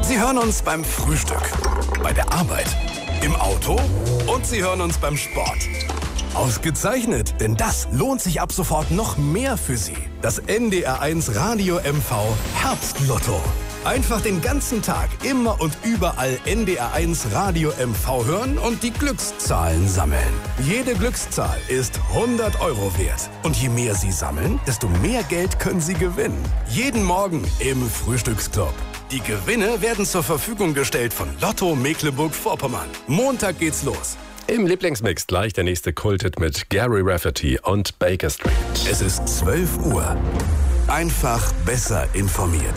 Sie hören uns beim Frühstück, bei der Arbeit, im Auto und Sie hören uns beim Sport. Ausgezeichnet, denn das lohnt sich ab sofort noch mehr für Sie. Das NDR1 Radio MV Herbstlotto. Einfach den ganzen Tag, immer und überall NDR1 Radio MV hören und die Glückszahlen sammeln. Jede Glückszahl ist 100 € wert. Und je mehr Sie sammeln, desto mehr Geld können Sie gewinnen. Jeden Morgen im Frühstücksclub. Die Gewinne werden zur Verfügung gestellt von Lotto Mecklenburg-Vorpommern. Montag geht's los. Im Lieblingsmix gleich der nächste Kulthit mit Gary Rafferty und Baker Street. Es ist 12 Uhr. Einfach besser informiert.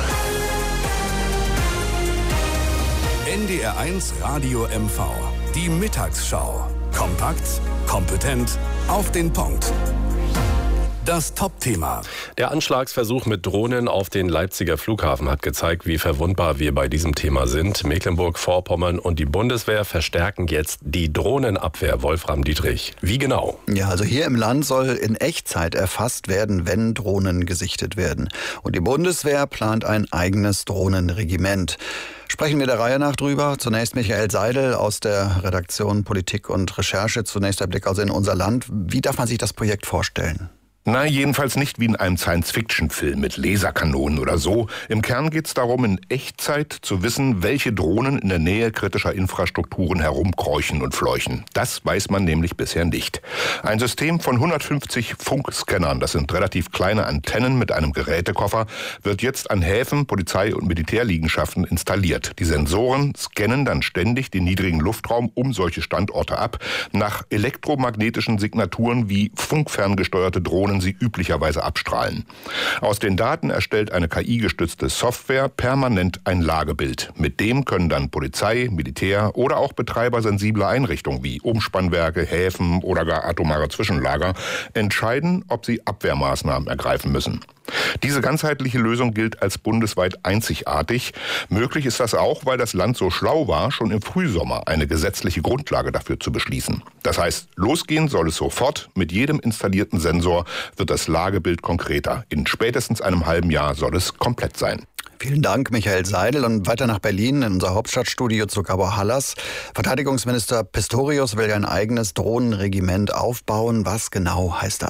NDR1 Radio MV. Die Mittagsschau. Kompakt, kompetent, auf den Punkt. Das Top-Thema. Der Anschlagsversuch mit Drohnen auf den Leipziger Flughafen hat gezeigt, wie verwundbar wir bei diesem Thema sind. Mecklenburg-Vorpommern und die Bundeswehr verstärken jetzt die Drohnenabwehr. Wolfram Dietrich. Wie genau? Ja, also hier im Land soll in Echtzeit erfasst werden, wenn Drohnen gesichtet werden. Und die Bundeswehr plant ein eigenes Drohnenregiment. Sprechen wir der Reihe nach drüber. Zunächst Michael Seidel aus der Redaktion Politik und Recherche. Zunächst der Blick also in unser Land. Wie darf man sich das Projekt vorstellen? Na, jedenfalls nicht wie in einem Science-Fiction-Film mit Laserkanonen oder so. Im Kern geht es darum, in Echtzeit zu wissen, welche Drohnen in der Nähe kritischer Infrastrukturen herumkräuchen und fleuchen. Das weiß man nämlich bisher nicht. Ein System von 150 Funkscannern, das sind relativ kleine Antennen mit einem Gerätekoffer, wird jetzt an Häfen, Polizei- und Militärliegenschaften installiert. Die Sensoren scannen dann ständig den niedrigen Luftraum um solche Standorte ab, nach elektromagnetischen Signaturen wie funkferngesteuerte Drohnen sie üblicherweise abstrahlen. Aus den Daten erstellt eine KI-gestützte Software permanent ein Lagebild. Mit dem können dann Polizei, Militär oder auch Betreiber sensibler Einrichtungen wie Umspannwerke, Häfen oder gar atomare Zwischenlager entscheiden, ob sie Abwehrmaßnahmen ergreifen müssen. Diese ganzheitliche Lösung gilt als bundesweit einzigartig. Möglich ist das auch, weil das Land so schlau war, schon im Frühsommer eine gesetzliche Grundlage dafür zu beschließen. Das heißt, losgehen soll es sofort. Mit jedem installierten Sensor wird das Lagebild konkreter. In spätestens einem halben Jahr soll es komplett sein. Vielen Dank, Michael Seidel. Und weiter nach Berlin, in unser Hauptstadtstudio zu Gabor Hallas. Verteidigungsminister Pistorius will ja ein eigenes Drohnenregiment aufbauen. Was genau heißt das?